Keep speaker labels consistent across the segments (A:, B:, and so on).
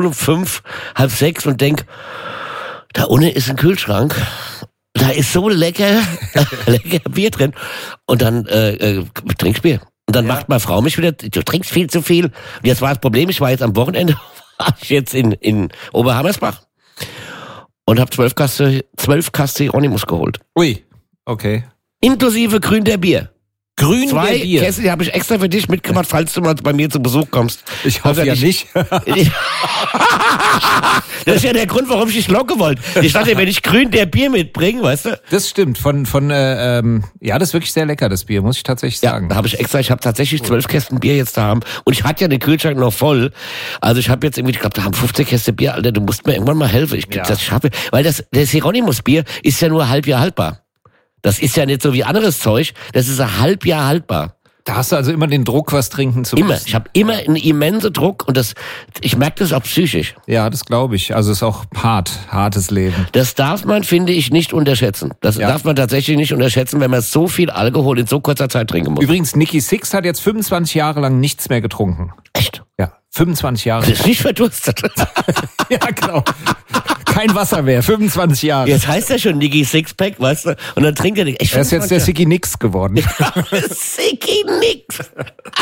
A: um 5, halb 6 und denk, da unten ist ein Kühlschrank. Da ist so lecker Bier drin. Und dann trinkst Bier. Und dann macht meine Frau mich wieder, du trinkst viel zu viel. Und jetzt war das Problem, ich war jetzt am Wochenende, war ich jetzt in Oberhammersbach und habe 12 Kasten Hieronymus geholt.
B: Ui, okay.
A: Inklusive Grün der Bier.
B: Grün
A: 2
B: der Bier.
A: Käse, die habe ich extra für dich mitgebracht, falls du mal bei mir zu Besuch kommst.
B: Ich hoffe ja nicht.
A: Das ist ja der Grund, warum ich dich locken wollte. Ich dachte, wenn ich Grün der Bier mitbringe, weißt du?
B: Das stimmt. Ja, das ist wirklich sehr lecker, das Bier, muss ich tatsächlich sagen.
A: Ja, ich habe tatsächlich 12 Kästen Bier jetzt da haben. Und ich hatte ja den Kühlschrank noch voll. Also ich habe jetzt irgendwie, ich glaube, da haben 15 Kästen Bier, Alter, du musst mir irgendwann mal helfen. Das schaffe. Weil das Hieronymus Bier ist ja nur halbjahr haltbar. Das ist ja nicht so wie anderes Zeug, das ist ein Halbjahr haltbar.
B: Da hast du also immer den Druck, was trinken zu müssen.
A: Immer. Ich habe immer einen immensen Druck und ich merke das auch psychisch.
B: Ja, das glaube ich. Also es ist auch hartes Leben.
A: Das darf man, finde ich, nicht unterschätzen. Das darf man tatsächlich nicht unterschätzen, wenn man so viel Alkohol in so kurzer Zeit trinken muss.
B: Übrigens, Nikki Sixx hat jetzt 25 Jahre lang nichts mehr getrunken.
A: Echt?
B: Ja, 25 Jahre.
A: Das ist nicht verdurstet.
B: Ja, genau. Kein Wasser mehr, 25 Jahre.
A: Jetzt heißt er schon Nikki Sixpack, weißt du? Und dann trinkt er nicht.
B: Er ist jetzt der Sicky Nix geworden.
A: Sicky Nix.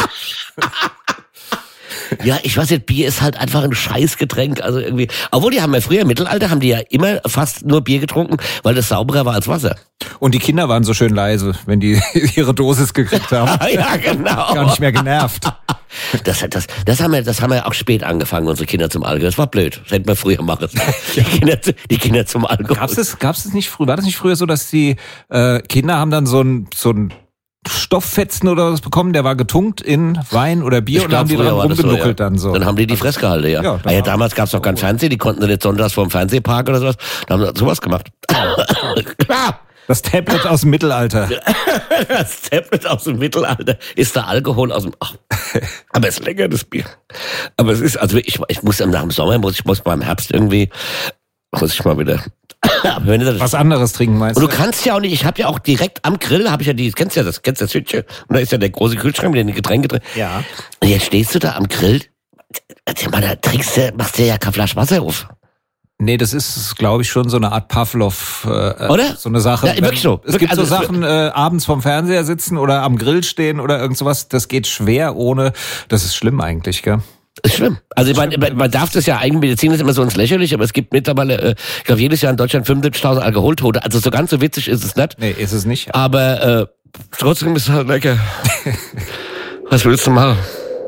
A: Ja, ich weiß nicht, Bier ist halt einfach ein Scheißgetränk, also irgendwie. Obwohl, die haben ja früher im Mittelalter, haben die ja immer fast nur Bier getrunken, weil das sauberer war als Wasser.
B: Und die Kinder waren so schön leise, wenn die ihre Dosis gekriegt haben.
A: Ja, genau.
B: Gar nicht mehr genervt.
A: Das haben wir auch spät angefangen, unsere Kinder zum Alkohol. Das war blöd. Das hätten wir früher machen sollen. Die Kinder zum Alkohol.
B: Gab's das nicht früher? War das nicht früher so, dass die Kinder haben dann so ein Stofffetzen oder was bekommen, der war getunkt in Wein oder Bier und haben die dran rumgenuckelt dann so.
A: Dann haben die Fresse gehalten, ja. Damals gab's noch kein Fernsehen, die konnten nicht sonntags vor dem Fernsehpark oder sowas. Da haben sie sowas gemacht. Klar.
B: Das Tablet aus dem Mittelalter.
A: Das Tablet aus dem Mittelalter ist der Alkohol aus dem... aber es ist lecker, das Bier. Aber es ist, also ich muss nach dem Sommer, muss beim Herbst irgendwie, muss ich mal wieder...
B: was anderes trinken, meinst du?
A: Und du kannst ja auch nicht, ich habe ja auch direkt am Grill, kennst du das Hütchen? Und da ist ja der große Kühlschrank mit den Getränken drin.
B: Ja.
A: Und jetzt stehst du da am Grill, da machst du ja keine Flasche Wasser auf.
B: Nee, das ist, glaube ich, schon so eine Art Pavlov,
A: oder?
B: So eine Sache.
A: Ja, wirklich so.
B: Es gibt so Sachen, abends vorm Fernseher sitzen oder am Grill stehen oder irgend sowas, das geht schwer ohne, das ist schlimm eigentlich, gell?
A: Ist schlimm. Also ich meine, man darf das ja eigentlich, wir ziehen das immer so ins Lächerliche, aber es gibt mittlerweile, ich glaube, jedes Jahr in Deutschland 75.000 Alkoholtote. Also so ganz so witzig ist es nicht.
B: Nee, ist es nicht.
A: Aber trotzdem ist es halt lecker. Was willst du machen?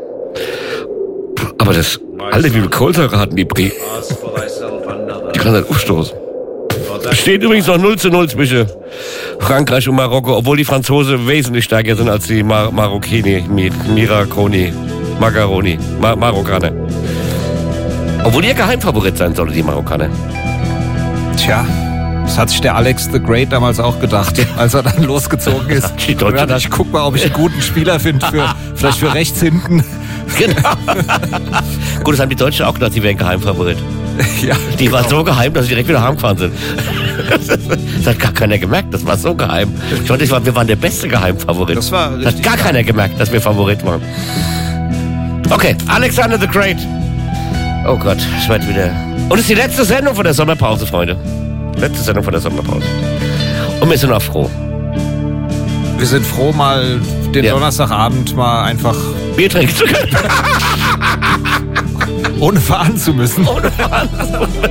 A: Aber das, Alter, wie viel Kohlensäure hatten die Brie? Die kann halt aufstoßen. Steht übrigens noch 0:0 zwischen Frankreich und Marokko, obwohl die Franzosen wesentlich stärker sind als die Marokkini, Marokkaner. Obwohl ihr Geheimfavorit sein sollte, die Marokkaner.
B: Tja, das hat sich der Alex the Great damals auch gedacht, als er dann losgezogen ist.
A: Die Deutschen,
B: ich guck mal, ob ich einen guten Spieler finde, vielleicht für rechts hinten.
A: Genau. Gut, das haben die Deutschen auch gedacht, sie wären Geheimfavorit.
B: Ja,
A: die waren so geheim, dass sie direkt wieder heimgefahren sind. Das hat gar keiner gemerkt, das war so geheim. Ich fand, wir waren der beste Geheimfavorit.
B: Das hat
A: gar keiner gemerkt, dass wir Favorit waren. Okay, Alexander the Great. Oh Gott, ich werde wieder... Und es ist die letzte Sendung von der Sommerpause, Freunde. Letzte Sendung von der Sommerpause. Und wir sind auch froh.
B: Wir sind froh, mal den Donnerstagabend mal einfach...
A: Bier trinken zu können.
B: Ohne fahren zu müssen.
A: Ohne fahren zu müssen.